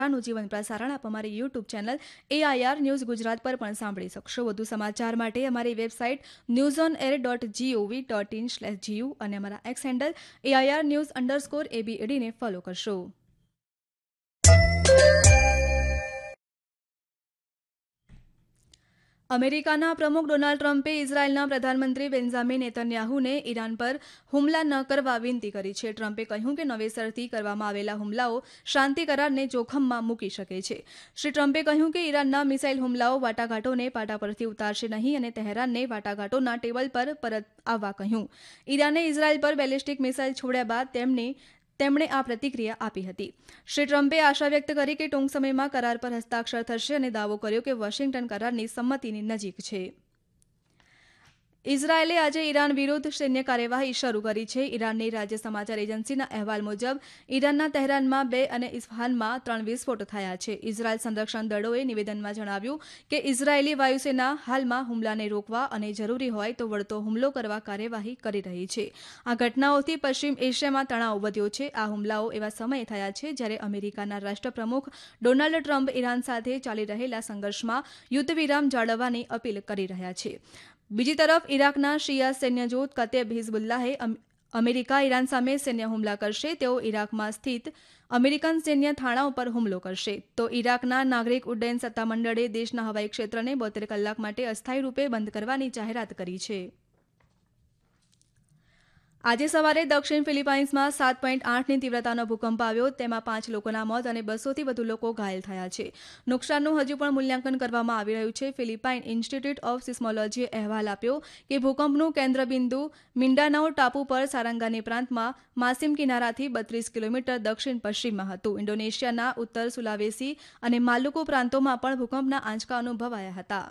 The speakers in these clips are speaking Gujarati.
નું જીવન પ્રસારણ આપ અમારી YouTube channel AIR news Gujarat પર પણ સાંભળી શકશો. વધુ સમાચાર માટે અમારી વેબસાઇટ newsonair.gov.in/gu અને અમારા એક્સ હેન્ડલ AIR_news_ABED ને ફોલો કરશો. અમેરિકાના પ્રમુખ ડોનાલ્ડ ટ્રમ્પે ઇઝરાયેલના પ્રધાનમંત્રી બેન્જામિન નેતન્યાહુને ઈરાન પર હુમલા ન કરવા વિનંતી કરી છે. ટ્રમ્પે કહ્યું કે નવેસરથી કરવામાં આવેલા હુમલાઓ શાંતિ કરારને જોખમમાં મૂકી શકે છે. શ્રી ટ્રમ્પે કહ્યું કે ઈરાનના મિસાઇલ હુમલાઓ વાટાઘાટોને પાટા પરથી ઉતારશે નહીં અને તેહેરાનને વાટાઘાટોના ટેબલ પર પરત આવવા કહ્યું. ઈરાને ઇઝરાયેલ પર બેલિસ્ટિક મિસાઇલ છોડ્યા બાદ તેમણે આ પ્રતિક્રિયા આપી હતી. શ્રી ટ્રમ્પે આશા વ્યક્ત કરી કે ટૂંક સમયમાં કરાર પર હસ્તાક્ષર થશે અને દાવો કર્યો કે વોશિંગ્ટન કરારની સંમતિની નજીક છે. ઇઝરાયેલે આજે ઈરાન વિરુદ્ધ સૈન્ય કાર્યવાહી શરૂ કરી છે. ઈરાનની રાજ્ય સમાચાર એજન્સીના અહેવાલ મુજબ ઈરાનના તહેરાનમાં 2 અને ઇસ્ફહાનમાં 3 વિસ્ફોટ થયા છે. ઇઝરાયેલ સંરક્ષણ દળોએ નિવેદનમાં જણાવ્યું કે ઇઝરાયેલી વાયુસેના હાલમાં હુમલાને રોકવા અને જરૂરી હોય તો વળતો હુમલો કરવા કાર્યવાહી કરી રહી છે. આ ઘટનાઓથી પશ્ચિમ એશિયામાં તણાવ વધ્યો છે. આ હુમલાઓ એવા સમયે થયા છે જ્યારે અમેરિકાના રાષ્ટ્રપ્રમુખ ડોનાલ્ડ ટ્રમ્પ ઈરાન સાથે ચાલી રહેલા સંઘર્ષમાં યુદ્ધ વિરામ જાળવવાની અપીલ કરી રહ્યા છે. બીજી તરફ ઇરાકના શિયા સૈન્ય જૂથ કતેબ હિઝબુલ્લાહે અમેરિકા ઈરાન સામે સૈન્ય હુમલા કરશે તેઓ ઇરાકમાં સ્થિત અમેરિકન સૈન્ય થાણાઓ પર હુમલો કરશે તો ઇરાકના નાગરિક ઉડ્ડયન સત્તામંડળે દેશના હવાઈ ક્ષેત્રને 72 કલાક માટે અસ્થાયી રૂપે બંધ કરવાની જાહેરાત કરી છે. આજે સવારે દક્ષિણ ફિલિપાઇન્સમાં 7.8ની તીવ્રતાનો ભૂકંપ આવ્યો. તેમાં 5 લોકોના મોત અને 200થી વધુ લોકો ઘાયલ થયા છે. નુકસાનનું હજુ પણ મૂલ્યાંકન કરવામાં આવી રહ્યું છે. ફિલિપાઇન ઇન્સ્ટિટ્યૂટ ઓફ સિસ્મોલોજીએ અહેવાલ આપ્યો કે ભૂકંપનું કેન્દ્રબિંદુ મિન્ડાનાઓ ટાપુ પર સારંગાની પ્રાંતમાં માસિમ કિનારાથી 32 કિલોમીટર દક્ષિણ પશ્ચિમમાં હતું. ઇન્ડોનેશિયાના ઉત્તર સુલાવેસી અને માલુકુ પ્રાંતોમાં પણ ભૂકંપના આંચકા અનુભવાયા હતા.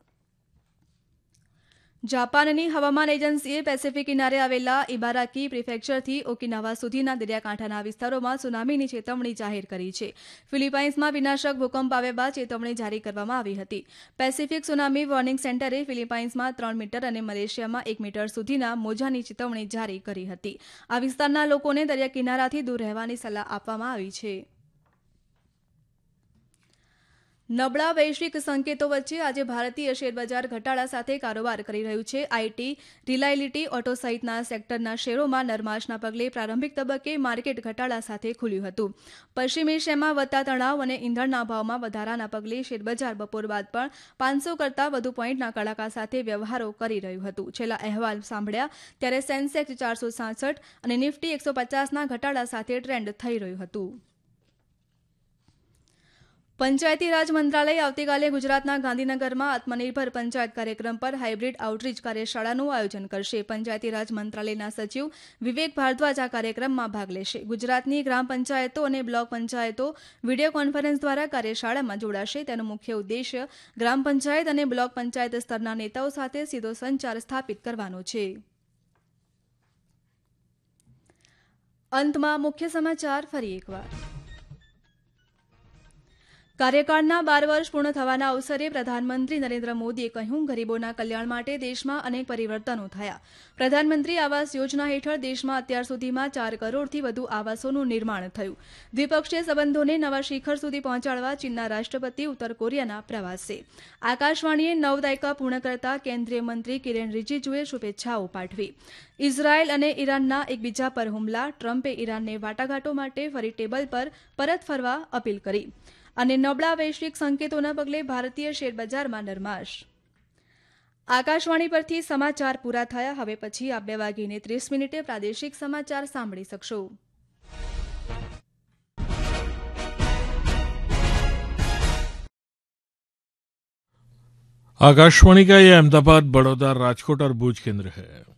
જાપાનની હવામાન એજન્સીએ પેસિફિક કિનારે આવેલા ઇબારાકી પ્રિફેક્ચરથી ઓકિનાવા સુધીના દરિયાકાંઠાના વિસ્તારોમાં સુનામીની ચેતવણી જાહેર કરી છે. ફિલિપાઇન્સમાં વિનાશક ભૂકંપ આવ્યા બાદ ચેતવણી જારી કરવામાં આવી હતી. પેસિફિક સુનામી વોર્નિંગ સેન્ટરે ફિલિપાઇન્સમાં 3 મીટર અને મલેશિયામાં 1 મીટર સુધીના મોજાની ચેતવણી જારી કરી હતી. આ વિસ્તારના લોકોને દરિયા કિનારાથી દૂર રહેવાની સલાહ આપવામાં આવી છે. નબળા વૈશ્વિક સંકેતો વચ્ચે આજે ભારતીય શેરબજાર ઘટાડા સાથે કારોબાર કરી રહ્યું છે. આઈટી, રિલાયબિલિટી, ઓટો સહિતના સેક્ટરના શેરોમાં નરમાશના પગલે પ્રારંભિક તબક્કે માર્કેટ ઘટાડા સાથે ખુલ્યું હતું. પશ્ચિમ એશિયામાં વધતા તણાવ અને ઈંધણના ભાવમાં વધારાના પગલે શેરબજાર બપોર બાદ પણ 500 કરતાં વધુ પોઈન્ટના કડાકા સાથે વ્યવહારો કરી રહ્યું હતું. છેલ્લા અહેવાલ સાંભળ્યા ત્યારે સેન્સેક્સ 467 અને નિફ્ટી 150ના ઘટાડા સાથે ટ્રેન્ડ થઈ રહ્યું હતું. પંચાયતી રાજ મંત્રાલય આવતીકાલે ગુજરાતના ગાંધીનગરમાં આત્મનિર્ભર પંચાયત કાર્યક્રમ પર હાઇબ્રિડ આઉટરીચ કાર્યશાળાનું આયોજન કરશે. પંચાયતી રાજ મંત્રાલયના સચિવ વિવેક ભારદ્વાજ આ કાર્યક્રમમાં ભાગ લેશે. ગુજરાતની ગ્રામ પંચાયતો અને બ્લોક પંચાયતો વિડીયો કોન્ફરન્સ દ્વારા કાર્યશાળામાં જોડાશે. તેનો મુખ્ય ઉદ્દેશ્ય ગ્રામ પંચાયત અને બ્લોક પંચાયત સ્તરના નેતાઓ સાથે સીધો સંચાર સ્થાપિત કરવાનો છે. અંતમાં મુખ્ય સમાચાર ફરી એકવાર. કાર્યકાળના 12 વર્ષ પૂર્ણ થવાના અવસરે પ્રધાનમંત્રી નરેન્દ્ર મોદીએ કહ્યું ગરીબોના કલ્યાણ માટે દેશમાં અનેક પરિવર્તનો થયા. પ્રધાનમંત્રી આવાસ યોજના હેઠળ દેશમાં અત્યાર સુધીમાં 4 કરોડથી વધુ આવાસોનું નિર્માણ થયું. દ્વિપક્ષીય સંબંધોને નવા શિખર સુધી પહોંચાડવા ચીનના રાષ્ટ્રપતિ ઉત્તર કોરિયાના પ્રવાસે. આકાશવાણીએ 9 દાયકા પૂર્ણ કરતા કેન્દ્રીય મંત્રી કિરેન રિજિજુએ શુભેચ્છાઓ પાઠવી. ઇઝરાયેલ અને ઈરાનના એકબીજા પર હુમલા. ટ્રમ્પે ઈરાનને વાટાઘાટો માટે ફરી ટેબલ પર પરત ફરવા અપીલ કરી. અને નબળા વૈશ્વિક સંકેતોના પગલે ભારતીય શેરબજારમાં નરમાશ. આકાશવાણી પરથી સમાચાર પૂરા થયા. હવે પછી આપ 2:30 પ્રાદેશિક સમાચાર સાંભળી શકશો. आकाशवाणी का ये अहमदाबाद, बड़ौदा, राजकोट और भूज केंद्र है.